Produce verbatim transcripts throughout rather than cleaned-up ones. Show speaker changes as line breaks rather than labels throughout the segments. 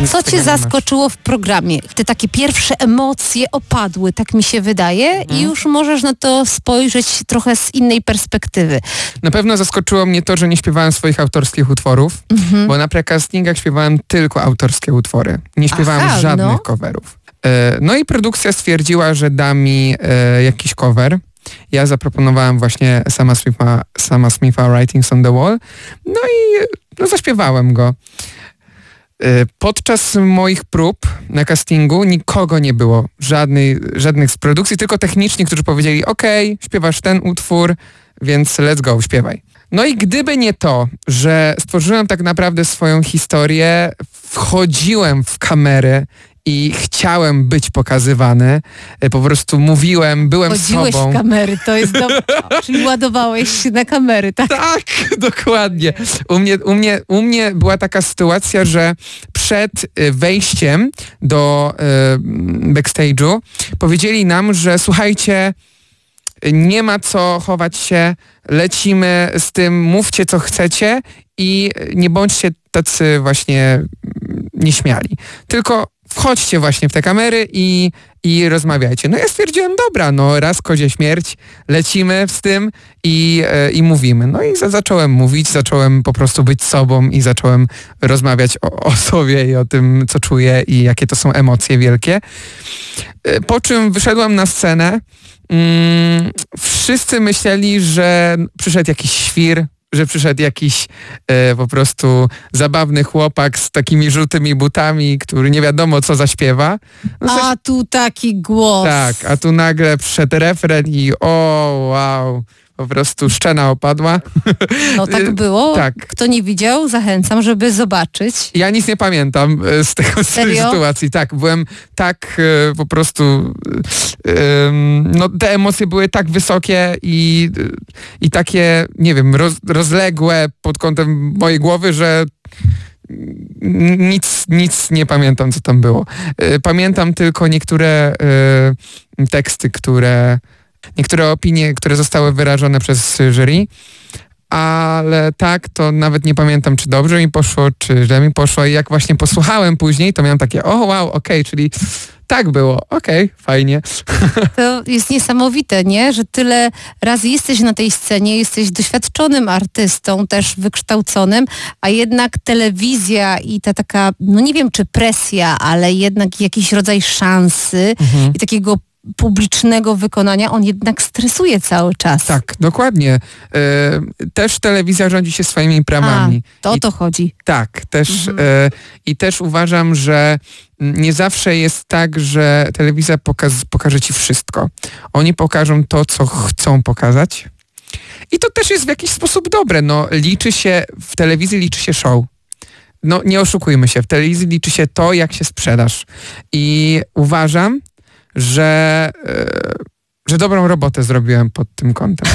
nic
Co
z tego
cię
nie masz.
zaskoczyło w programie? Te takie pierwsze emocje opadły, tak mi się wydaje,
Mhm.
i już możesz na to spojrzeć trochę z innej perspektywy.
Na pewno zaskoczyło mnie to, że nie śpiewałem swoich autorskich utworów,
Mhm.
bo na precastingach śpiewałem tylko autorskie utwory. Nie śpiewałem
Aha,
żadnych
no.
coverów. E, No i produkcja stwierdziła, że da mi e, jakiś cover. Ja zaproponowałem właśnie Sama Smitha, Sama Smitha Writings on the Wall. No i no, zaśpiewałem go. E, Podczas moich prób na castingu nikogo nie było, żadnej, żadnych z produkcji, tylko techniczni, którzy powiedzieli: okej, śpiewasz ten utwór, więc let's go, śpiewaj. No i gdyby nie to, że stworzyłem tak naprawdę swoją historię, wchodziłem w kamerę i chciałem być pokazywany, e, po prostu mówiłem, byłem
Chodziłeś
sobą.
w kamery, to jest dobre. Czyli ładowałeś się na kamery, tak?
Tak, dokładnie. U mnie, u, mnie, u mnie była taka sytuacja, że przed y, wejściem do y, backstage'u powiedzieli nam, że słuchajcie, nie ma co chować się, lecimy z tym, mówcie co chcecie i nie bądźcie tacy właśnie mm, nieśmiali. Tylko wchodźcie właśnie w te kamery i, i rozmawiajcie. No ja stwierdziłem, dobra, no raz kozie śmierć, lecimy z tym i, e, i mówimy. No i za, zacząłem mówić, zacząłem po prostu być sobą i zacząłem rozmawiać o, o sobie i o tym, co czuję i jakie to są emocje wielkie. E, Po czym wyszedłem na scenę. Mm, wszyscy myśleli, że przyszedł jakiś świr, że przyszedł jakiś e, po prostu zabawny chłopak z takimi żółtymi butami, który nie wiadomo co zaśpiewa. No, coś-
A tu taki głos.
tak, a tu nagle przyszedł refren i o wow, po prostu szczena opadła.
No tak było.
Tak.
Kto nie widział, zachęcam, żeby zobaczyć.
Ja nic nie pamiętam e, z, tego, z tej
Serio?
sytuacji. Tak, byłem tak e, po prostu... e, em, no te emocje były tak wysokie i, i takie, nie wiem, roz, rozległe pod kątem mojej głowy, że nic, nic nie pamiętam, co tam było. E, Pamiętam tylko niektóre e, teksty, które... Niektóre opinie, które zostały wyrażone przez jury, ale tak, to nawet nie pamiętam, czy dobrze mi poszło, czy źle mi poszło. I jak właśnie posłuchałem później, to miałem takie, o wow, okej, czyli tak było, okej, fajnie.
To jest niesamowite, nie? Że tyle razy jesteś na tej scenie, jesteś doświadczonym artystą, też wykształconym, a jednak telewizja i ta taka, no nie wiem czy presja, ale jednak jakiś rodzaj szansy
Mhm.
i takiego publicznego wykonania, on jednak stresuje cały czas.
Tak, dokładnie. E, też telewizja rządzi się swoimi prawami.
A, to o
I
to chodzi.
tak, też
Mhm.
e, i też uważam, że nie zawsze jest tak, że telewizja pokaz, pokaże ci wszystko. Oni pokażą to, co chcą pokazać. I to też jest w jakiś sposób dobre. No, liczy się, w telewizji liczy się show. No, nie oszukujmy się, w telewizji liczy się to, jak się sprzedasz. I uważam, że, e, że dobrą robotę zrobiłem pod tym kątem.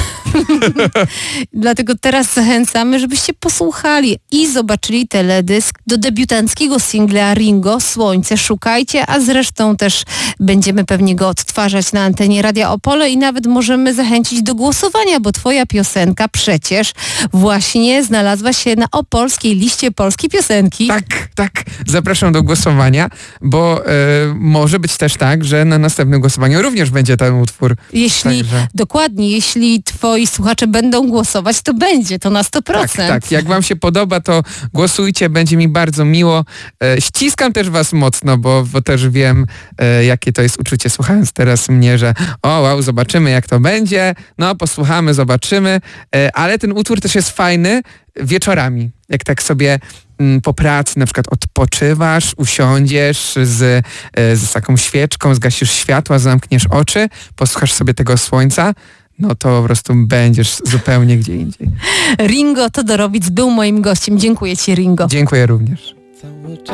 Dlatego teraz zachęcamy, żebyście posłuchali i zobaczyli teledysk do debiutanckiego singla Ringo, Słońce. Szukajcie, a zresztą też będziemy pewnie go odtwarzać na antenie Radia Opole i nawet możemy zachęcić do głosowania, bo twoja piosenka przecież właśnie znalazła się na opolskiej liście polskiej piosenki.
Tak, tak. Zapraszam do głosowania, bo e, może być też tak, że na następnym głosowaniu również będzie ten utwór.
Jeśli,
Także-
dokładnie, jeśli twoi słuchacze będą głosować, to będzie to na sto procent.
Tak, tak. Jak wam się podoba, to głosujcie, będzie mi bardzo miło. E, ściskam też was mocno, bo, bo też wiem, e, jakie to jest uczucie, słuchając teraz mnie, że o wow, zobaczymy jak to będzie, no posłuchamy, zobaczymy, e, ale ten utwór też jest fajny wieczorami, jak tak sobie mm, po pracy na przykład odpoczywasz, usiądziesz z, e, z taką świeczką, zgasisz światła, zamkniesz oczy, posłuchasz sobie tego słońca, no to po prostu będziesz zupełnie gdzie indziej.
Ringo Todorowic był moim gościem. Dziękuję ci, Ringo.
Dziękuję również.